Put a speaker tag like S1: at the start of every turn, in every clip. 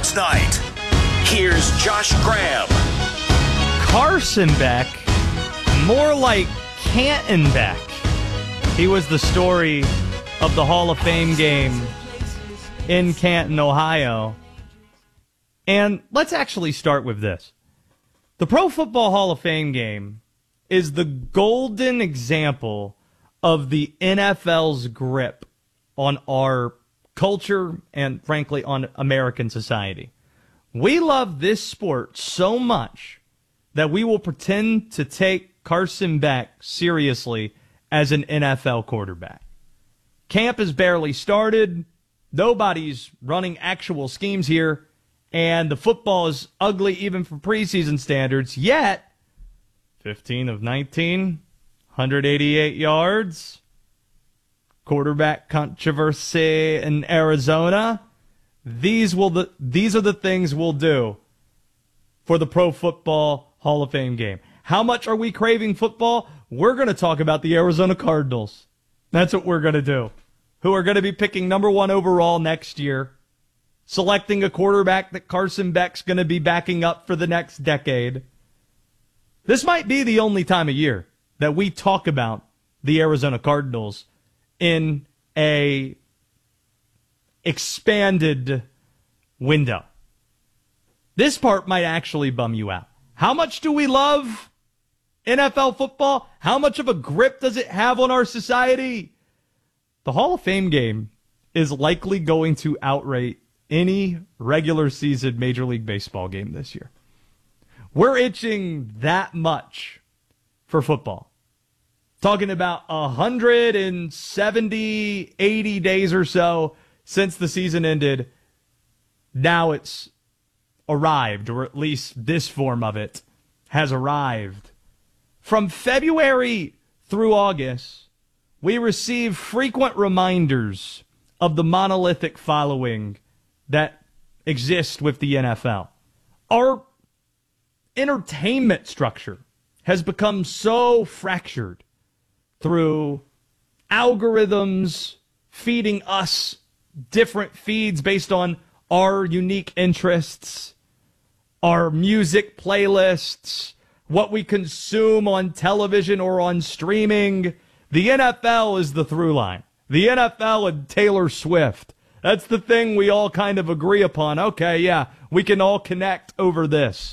S1: Sports Night. Here's Josh Graham.
S2: Carson Beck, more like Canton Beck. He was the story of the Hall of Fame game in Canton, Ohio. And let's actually start with this. The Pro Football Hall of Fame game is the golden example of the NFL's grip on our culture and, frankly, on American society. We love this sport so much that we will pretend to take Carson Beck seriously as an NFL quarterback. Camp is barely started. Nobody's running actual schemes here. And the football is ugly even for preseason standards. Yet, 15 of 19, 188 yards. Quarterback controversy in Arizona. These are the things we'll do for the Pro Football Hall of Fame game. How much are we craving football? We're going to talk about the Arizona Cardinals. That's what we're going to do. Who are going to be picking number 1 overall next year, selecting a quarterback that Carson Beck's going to be backing up for the next decade. This might be the only time of year that we talk about the Arizona Cardinals in a expanded window. This part might actually bum you out. How much do we love NFL football? How much of a grip does it have on our society? The Hall of Fame game is likely going to outrate any regular season Major League Baseball game this year. We're itching that much for football. Talking about 170, 80 days or so since the season ended. Now it's arrived, or at least this form of it has arrived. From February through August, we receive frequent reminders of the monolithic following that exist with the NFL. Our entertainment structure has become so fractured through algorithms feeding us different feeds based on our unique interests, our music playlists, what we consume on television or on streaming. The NFL is the through line. The NFL and Taylor Swift. That's the thing we all kind of agree upon. Okay, yeah, we can all connect over this.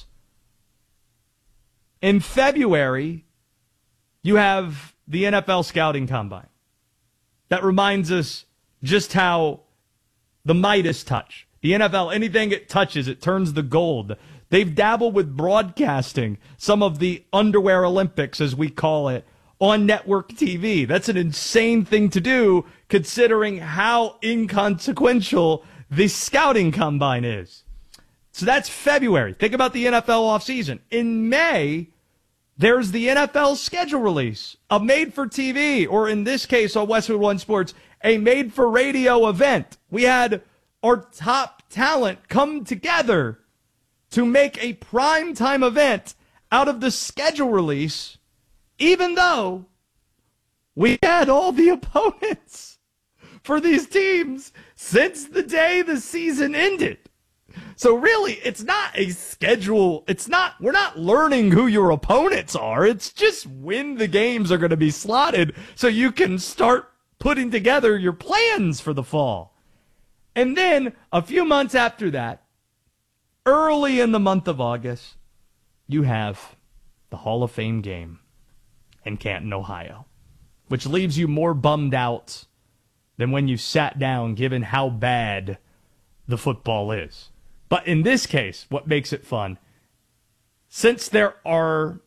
S2: In February, you have the NFL Scouting Combine. That reminds us just how the Midas touch. The NFL, anything it touches, it turns to gold. They've dabbled with broadcasting some of the underwear Olympics, as we call it, on network TV. That's an insane thing to do, considering how inconsequential the Scouting Combine is. So that's February. Think about the NFL offseason. In May, there's the NFL schedule release, a made-for-TV, or in this case on Westwood One Sports, a made-for-radio event. We had our top talent come together to make a primetime event out of the schedule release, even though we had all the opponents for these teams since the day the season ended. So really, it's not a schedule. We're not learning who your opponents are. It's just when the games are going to be slotted so you can start putting together your plans for the fall. And then a few months after that, early in the month of August, you have the Hall of Fame game in Canton, Ohio, which leaves you more bummed out than when you sat down, given how bad the football is. But in this case, what makes it fun, since there isn't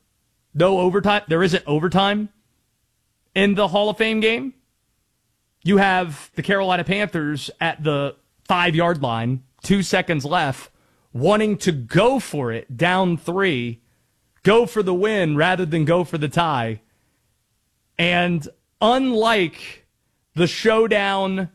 S2: overtime in the Hall of Fame game, you have the Carolina Panthers at the 5-yard line, 2 seconds left, wanting to go for it, down 3, go for the win rather than go for the tie. And unlike the showdown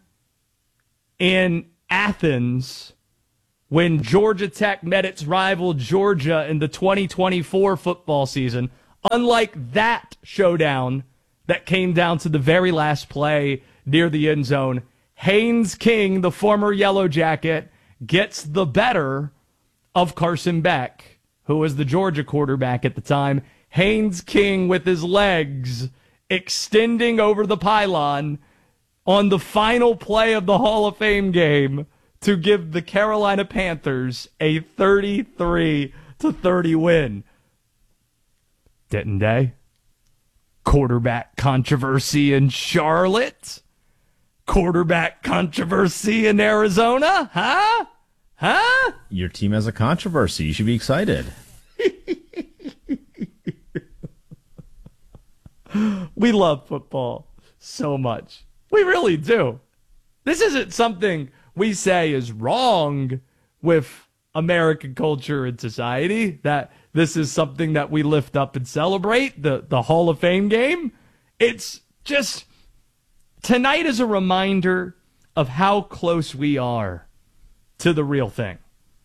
S2: in Athens, when Georgia Tech met its rival Georgia in the 2024 football season, unlike that showdown that came down to the very last play near the end zone, Haynes King, the former Yellow Jacket, gets the better of Carson Beck, who was the Georgia quarterback at the time. Haynes King with his legs extending over the pylon on the final play of the Hall of Fame game to give the Carolina Panthers a 33-30 win. Didn't they? Quarterback controversy in Charlotte? Quarterback controversy in Arizona? Huh?
S3: Your team has a controversy. You should be excited.
S2: We love football so much. We really do. This isn't something we say is wrong with American culture and society, that this is something that we lift up and celebrate, the Hall of Fame game. It's just, tonight is a reminder of how close we are to the real thing.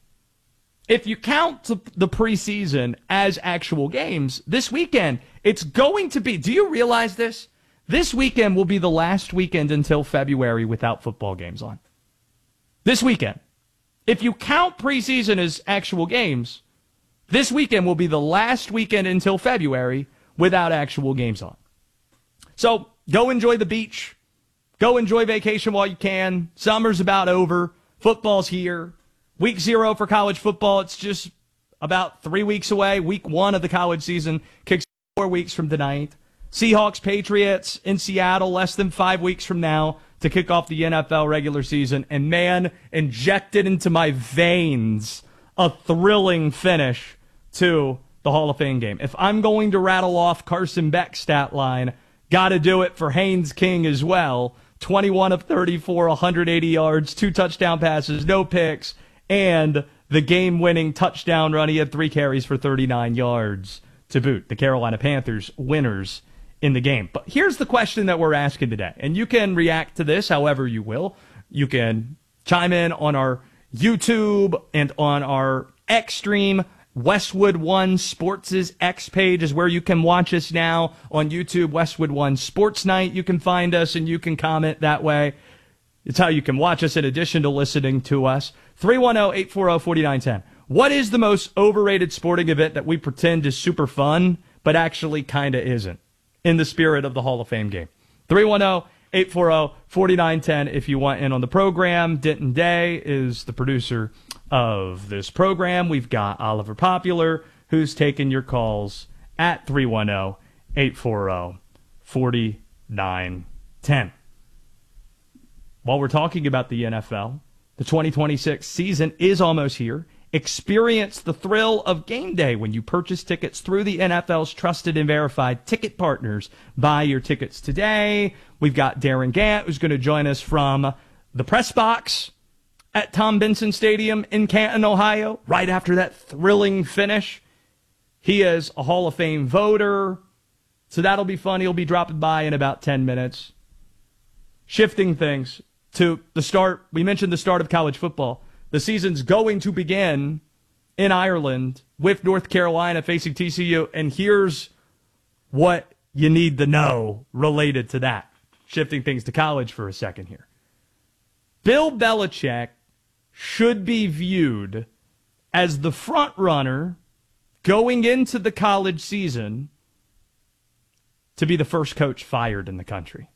S2: If you count the preseason as actual games, this weekend, it's going to be, do you realize this? This weekend will be the last weekend until February without football games on. This weekend. If you count preseason as actual games, this weekend will be the last weekend until February without actual games on. So go enjoy the beach. Go enjoy vacation while you can. Summer's about over. Football's here. Week 0 for college football, it's just about 3 weeks away. Week 1 of the college season kicks 4 weeks from tonight. Seahawks, Patriots in Seattle less than 5 weeks from now to kick off the NFL regular season. And man, injected into my veins a thrilling finish to the Hall of Fame game. If I'm going to rattle off Carson Beck's stat line, got to do it for Haynes King as well. 21 of 34, 180 yards, 2 touchdown passes, no picks, and the game-winning touchdown run. He had 3 carries for 39 yards to boot. The Carolina Panthers winners in the game. But here's the question that we're asking today, and you can react to this however you will. You can chime in on our YouTube and on our X stream. Westwood One Sports' X page is where you can watch us now on YouTube. Westwood One Sports Night. You can find us and you can comment that way. It's how you can watch us in addition to listening to us. 310-840-4910. What is the most overrated sporting event that we pretend is super fun, but actually kind of isn't, in the spirit of the Hall of Fame game? 310-840-4910 if you want in on the program. Denton Day is the producer of this program. We've got Oliver Popular, who's taking your calls at 310-840-4910. While we're talking about the NFL, the 2026 season is almost here. Experience the thrill of game day when you purchase tickets through the NFL's trusted and verified ticket partners. Buy your tickets today. We've got Darren Gant, who's going to join us from the press box at Tom Benson Stadium in Canton, Ohio, right after that thrilling finish. He is a Hall of Fame voter, so that'll be fun. He'll be dropping by in about 10 minutes. Shifting things to the start, we mentioned the start of college football. The season's going to begin in Ireland with North Carolina facing TCU, and here's what you need to know related to that. Shifting things to college for a second here. Bill Belichick should be viewed as the front runner going into the college season to be the first coach fired in the country.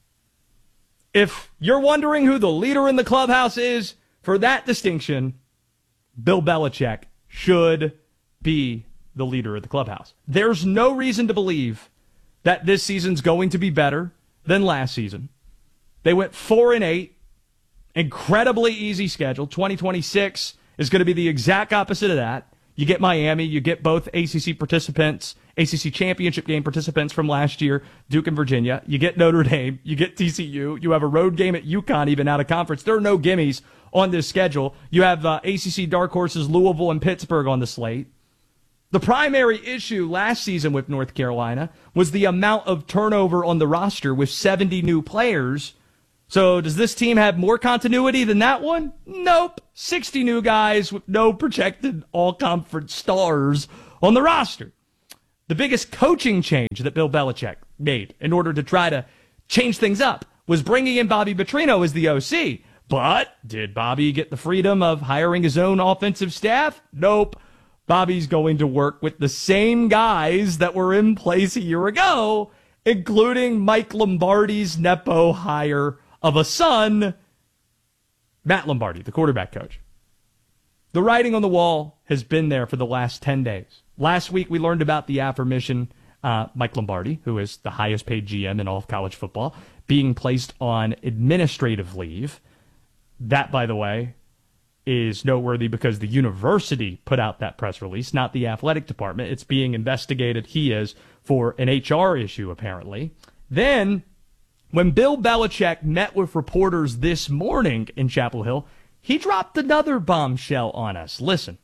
S2: If you're wondering who the leader in the clubhouse is, for that distinction, Bill Belichick should be the leader of the clubhouse. There's no reason to believe that this season's going to be better than last season. They went 4-8, incredibly easy schedule. 2026 is going to be the exact opposite of that. You get Miami, you get both ACC participants, ACC championship game participants from last year, Duke and Virginia. You get Notre Dame, you get TCU. You have a road game at UConn, even out of conference. There are no gimmies on this schedule. You have ACC dark horses Louisville and Pittsburgh on the slate. The primary issue last season with North Carolina was the amount of turnover on the roster with 70 new players. So does this team have more continuity than that one? Nope. 60 new guys with no projected all-conference stars on the roster. The biggest coaching change that Bill Belichick made in order to try to change things up was bringing in Bobby Petrino as the OC. But did Bobby get the freedom of hiring his own offensive staff? Nope. Bobby's going to work with the same guys that were in place a year ago, including Mike Lombardi's Nepo hire of a son, Matt Lombardi, the quarterback coach. The writing on the wall has been there for the last 10 days. Last week, we learned about the aforementioned Mike Lombardi, who is the highest paid GM in all of college football, being placed on administrative leave. That, by the way, is noteworthy because the university put out that press release, not the athletic department. It's being investigated, he is, for an HR issue, apparently. Then, when Bill Belichick met with reporters this morning in Chapel Hill, he dropped another bombshell on us. Listen.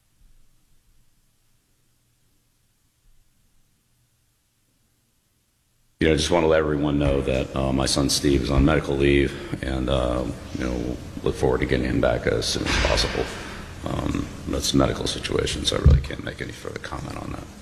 S4: I just want to let everyone know that my son Steve is on medical leave, and look forward to getting him back as soon as possible. That's a medical situation, so I really can't make any further comment on that.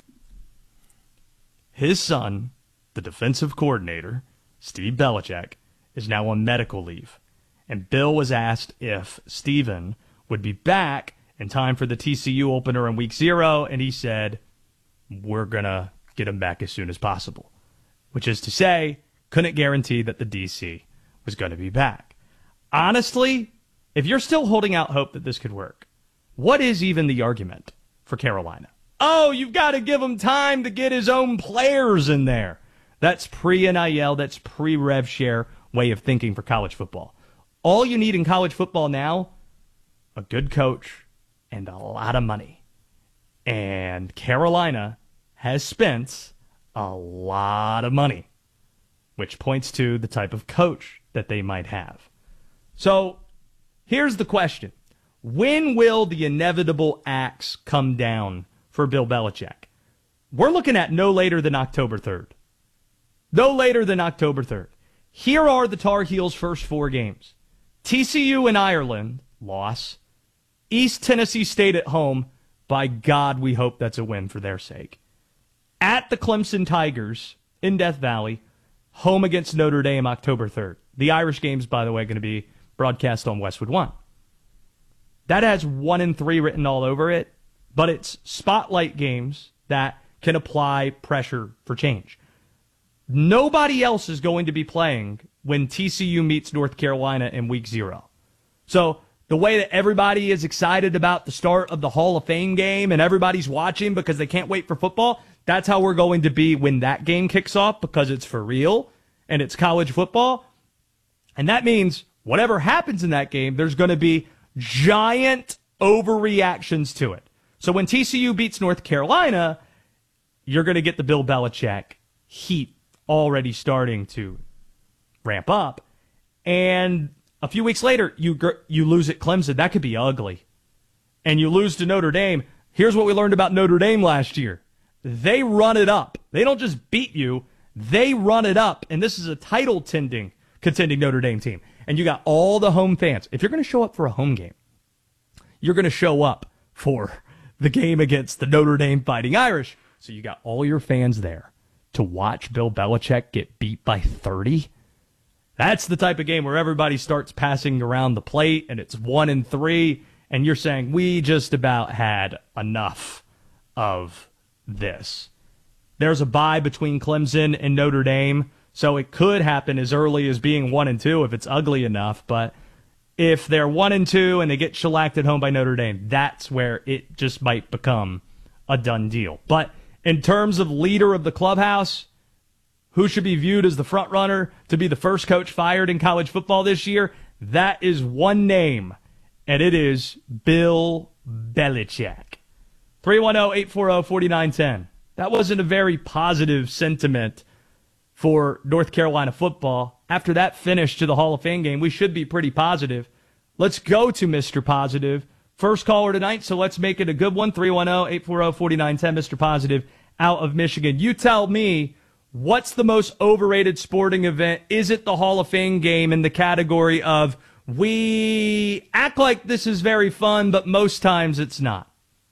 S2: His son, the defensive coordinator, Steve Belichick, is now on medical leave. And Bill was asked if Steven would be back in time for the TCU opener in week 0, and he said, we're going to get him back as soon as possible. Which is to say, couldn't guarantee that the DC was going to be back. Honestly, if you're still holding out hope that this could work, what is even the argument for Carolina? Oh, you've got to give him time to get his own players in there. That's pre-NIL, that's pre-rev share way of thinking for college football. All you need in college football now, a good coach and a lot of money. And Carolina has spent a lot of money, which points to the type of coach that they might have. So here's the question. When will the inevitable axe come down for Bill Belichick? We're looking at no later than October 3rd. No later than October 3rd. Here are the Tar Heels' first 4 games. TCU in Ireland, loss. East Tennessee State at home. By God, we hope that's a win for their sake. At the Clemson Tigers in Death Valley, home against Notre Dame October 3rd. The Irish game's, by the way, going to be broadcast on Westwood One. That has 1-3 written all over it, but it's spotlight games that can apply pressure for change. Nobody else is going to be playing when TCU meets North Carolina in week 0. So the way that everybody is excited about the start of the Hall of Fame game and everybody's watching because they can't wait for football, that's how we're going to be when that game kicks off, because it's for real and it's college football. And that means whatever happens in that game, there's going to be giant overreactions to it. So when TCU beats North Carolina, you're going to get the Bill Belichick heat already starting to ramp up. And a few weeks later, you lose at Clemson. That could be ugly. And you lose to Notre Dame. Here's what we learned about Notre Dame last year. They run it up. They don't just beat you. They run it up. And this is a title contending Notre Dame team. And you got all the home fans. If you're going to show up for a home game, you're going to show up for the game against the Notre Dame Fighting Irish. So you got all your fans there to watch Bill Belichick get beat by 30. That's the type of game where everybody starts passing around the plate and it's 1-3. And you're saying, we just about had enough of this. There's a bye between Clemson and Notre Dame, so it could happen as early as being 1-2 if it's ugly enough. But if they're 1-2 and they get shellacked at home by Notre Dame, that's where it just might become a done deal. But in terms of leader of the clubhouse, who should be viewed as the front runner to be the first coach fired in college football this year, that is one name, and it is Bill Belichick. 310-840-4910. That wasn't a very positive sentiment for North Carolina football. After that finish to the Hall of Fame game, we should be pretty positive. Let's go to Mr. Positive. First caller tonight, so let's make it a good one. 310-840-4910, Mr. Positive out of Michigan. You tell me, what's the most overrated sporting event? Is it the Hall of Fame game in the category of we act like this is very fun, but most times it's not?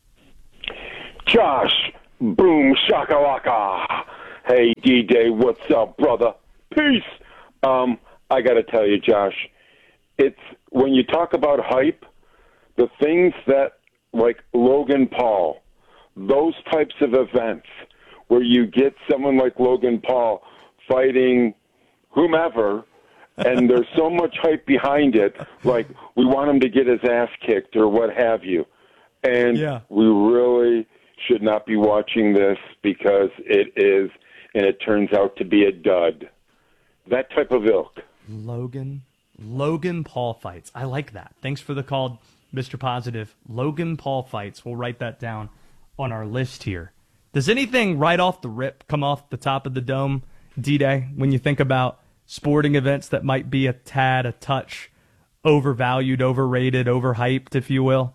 S5: Josh, boom, shakalaka. Hey, D-Day, what's up, brother? Peace. I got to tell you, Josh, it's when you talk about hype, the things that, like Logan Paul, those types of events where you get someone like Logan Paul fighting whomever, and there's so much hype behind it, like we want him to get his ass kicked or what have you. And we really should not be watching this because it is, and it turns out to be a dud. That type of ilk.
S2: Logan Paul fights. I like that. Thanks for the call, Mr. Positive. Logan Paul fights. We'll write that down on our list here. Does anything right off the rip come off the top of the dome, D-Day, when you think about sporting events that might be a touch overvalued, overrated, overhyped, if you will?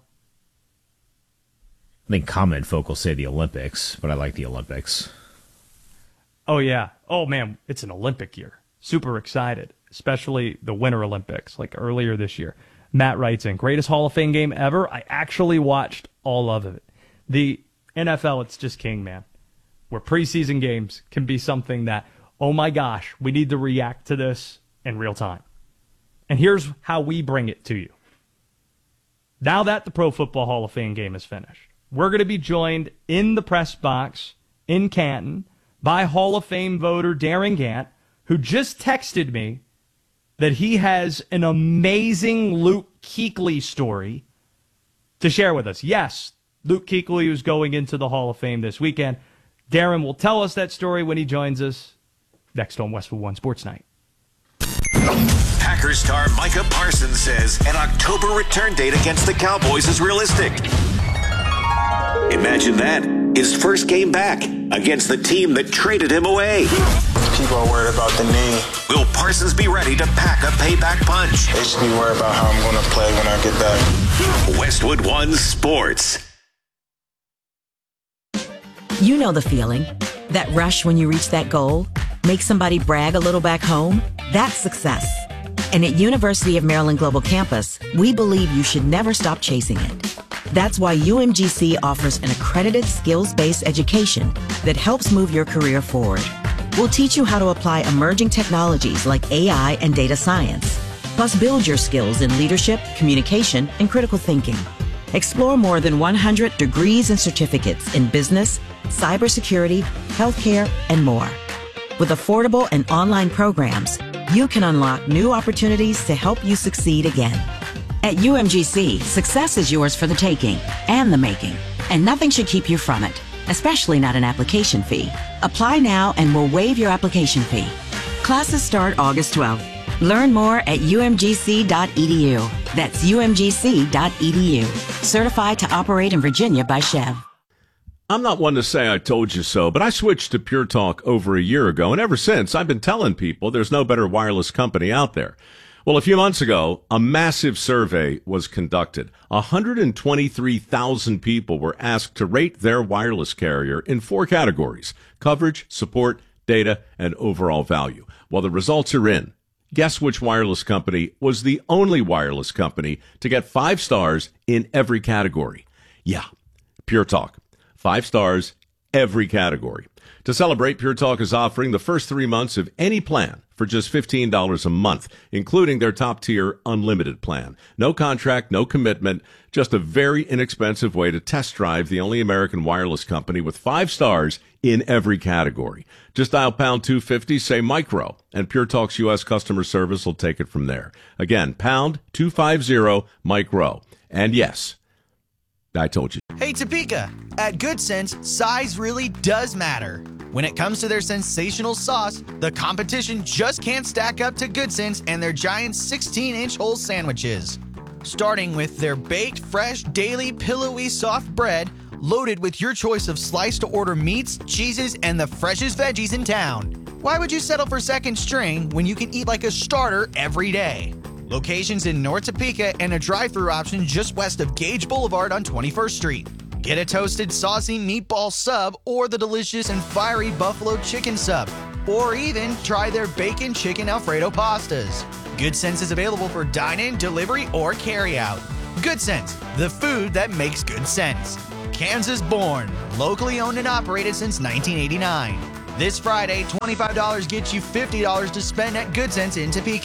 S3: I think common folk will say the Olympics, but I like the Olympics.
S2: Oh, yeah. Oh, man, it's an Olympic year. Super excited, especially the Winter Olympics, like earlier this year. Matt writes in, greatest Hall of Fame game ever. I actually watched all of it. The NFL, it's just king, man. Where preseason games can be something that, oh my gosh, we need to react to this in real time. And here's how we bring it to you. Now that the Pro Football Hall of Fame game is finished, we're going to be joined in the press box in Canton by Hall of Fame voter Darren Gant, who just texted me that he has an amazing Luke Kuechly story to share with us. Yes, Luke Kuechly is going into the Hall of Fame this weekend. Darren will tell us that story when he joins us next on Westwood One Sports Night.
S1: Packers star Micah Parsons says an October return date against the Cowboys is realistic. Imagine that. His first game back against the team that traded him away.
S6: People are worried about the knee.
S1: Will Parsons be ready to pack a payback punch?
S6: They should be worried about how I'm going to play when I get back.
S1: Westwood One Sports.
S7: You know the feeling. That rush when you reach that goal. Make somebody brag a little back home. That's success. And at University of Maryland Global Campus, we believe you should never stop chasing it. That's why UMGC offers an accredited skills-based education that helps move your career forward. We'll teach you how to apply emerging technologies like AI and data science, plus build your skills in leadership, communication, and critical thinking. Explore more than 100 degrees and certificates in business, cybersecurity, healthcare, and more. With affordable and online programs, you can unlock new opportunities to help you succeed again. At UMGC, success is yours for the taking and the making, and nothing should keep you from it, especially not an application fee. Apply now and we'll waive your application fee. Classes start August 12th. Learn more at umgc.edu. That's umgc.edu. Certified to operate in Virginia by Chev.
S8: I'm not one to say I told you so, but I switched to Pure Talk over a year ago, and ever since, I've been telling people there's no better wireless company out there. Well, a few months ago, a massive survey was conducted. 123,000 people were asked to rate their wireless carrier in 4 categories: coverage, support, data, and overall value. Well, the results are in. Guess which wireless company was the only wireless company to get 5 stars in every category? Yeah, Pure Talk. 5 stars, every category. To celebrate, Pure Talk is offering the first 3 months of any plan for just $15 a month, including their top-tier unlimited plan. No contract, no commitment, just a very inexpensive way to test drive the only American wireless company with 5 stars in every category. Just dial pound 250, say micro, and Pure Talk's U.S. customer service will take it from there. Again, pound 250 micro. And yes, I told you.
S9: Hey, Topeka! At Good Sense, size really does matter. When it comes to their sensational sauce, the competition just can't stack up to Good Sense and their giant 16-inch whole sandwiches. Starting with their baked, fresh, daily, pillowy, soft bread, loaded with your choice of sliced-to-order meats, cheeses, and the freshest veggies in town. Why would you settle for second string when you can eat like a starter every day? Locations in North Topeka and a drive-thru option just west of Gage Boulevard on 21st Street. Get a toasted, saucy meatball sub or the delicious and fiery buffalo chicken sub. Or even try their bacon chicken Alfredo pastas. Good Sense is available for dine-in, delivery, or carry-out. Good Sense, the food that makes good sense. Kansas born, locally owned and operated since 1989. This Friday, $25 gets you $50 to spend at Good Sense in Topeka.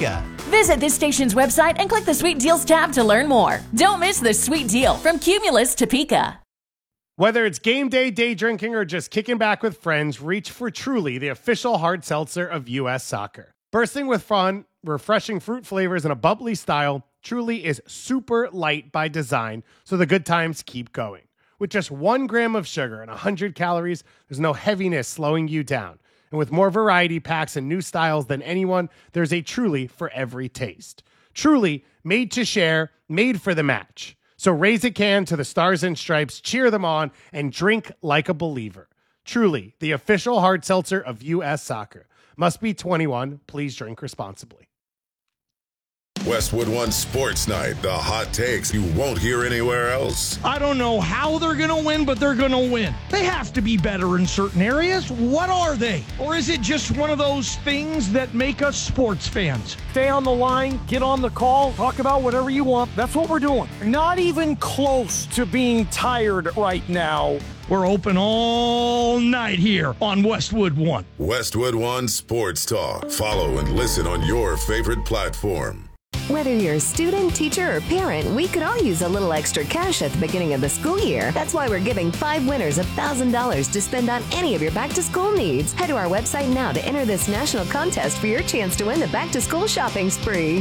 S10: Visit this station's website and click the Sweet Deals tab to learn more. Don't miss the sweet deal from Cumulus Topeka.
S11: Whether it's game day, day drinking, or just kicking back with friends, reach for Truly, the official hard seltzer of U.S. Soccer. Bursting with fun, refreshing fruit flavors, and a bubbly style, Truly is super light by design, so the good times keep going. With just 1 gram of sugar and 100 calories, there's no heaviness slowing you down. And with more variety packs and new styles than anyone, there's a Truly for every taste. Truly, made to share, made for the match. So raise a can to the Stars and Stripes, cheer them on, and drink like a believer. Truly, the official hard seltzer of U.S. Soccer. Must be 21. Please drink responsibly.
S12: Westwood One Sports Night, the hot takes you won't hear anywhere else.
S13: I don't know how they're going to win, but they're going to win. They have to be better in certain areas. What are they? Or is it just one of those things that make us sports fans?
S14: Stay on the line, get on the call, talk about whatever you want. That's what we're doing. Not even close to being tired right now.
S13: We're open all night here on Westwood One.
S12: Westwood One Sports Talk. Follow and listen on your favorite platform.
S15: Whether you're a student, teacher, or parent, we could all use a little extra cash at the beginning of the school year. That's why we're giving 5 winners $1,000 to spend on any of your back-to-school needs. Head to our website now to enter this national contest for your chance to win the back-to-school shopping spree.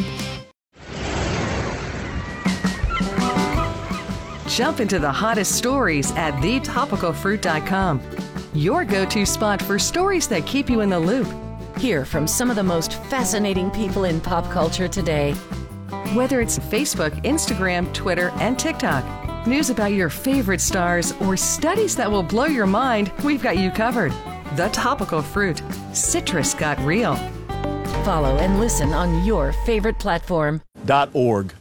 S16: Jump into the hottest stories at thetopicalfruit.com. Your go-to spot for stories that keep you in the loop.
S10: Hear from some of the most fascinating people in pop culture today.
S16: Whether it's Facebook, Instagram, Twitter, and TikTok, news about your favorite stars, or studies that will blow your mind, we've got you covered. The Topical Fruit. Citrus got real.
S10: Follow and listen on your favorite platform.
S17: .org.